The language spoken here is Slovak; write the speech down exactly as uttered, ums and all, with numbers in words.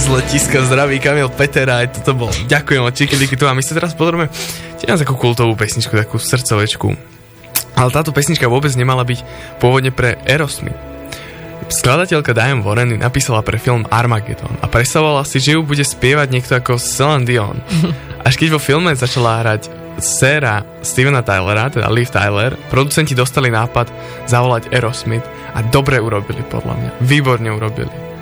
Z letiska zdraví Kamil Petera, aj toto bol. Ďakujem od Číky Díky tu a my sa teraz pozrieme tiež takú kultovú pesničku, takú srdcovečku. Ale táto pesnička vôbec nemala byť pôvodne pre Aerosmith. Skladateľka Diane Warren napísala pre film Armageddon a predstavovala si, že ju bude spievať niekto ako Celine Dion. Až keď vo filme začala hrať dcéra Stevena Tylera, teda Liv Tyler, producenti dostali nápad zavolať Aerosmith a dobre urobili, podľa mňa. Výborne urobili.